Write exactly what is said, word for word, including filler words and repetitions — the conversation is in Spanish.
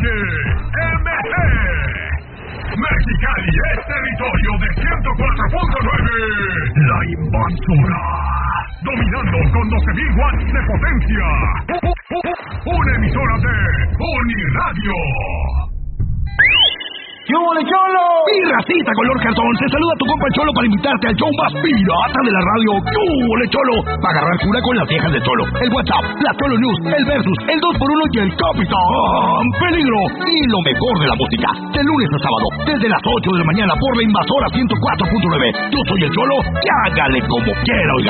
H M G. Mexicali es territorio de ciento cuatro punto nueve. La Invasora. Dominando con doce mil watts de potencia. Una emisora de Uniradio. ¡Yo, le Cholo! Mi racita color cartón, te saluda tu compa Cholo para invitarte al show más pirata de la radio. ¡Yo, le Cholo! Para agarrar cura con las viejas de Cholo, el WhatsApp, la Cholo News, el Versus, el dos por uno y el Capitán Peligro. Y lo mejor de la música, de lunes a sábado, desde las ocho de la mañana por la Invasora ciento cuatro punto nueve. Yo soy el Cholo, y hágale como quiera, oiga.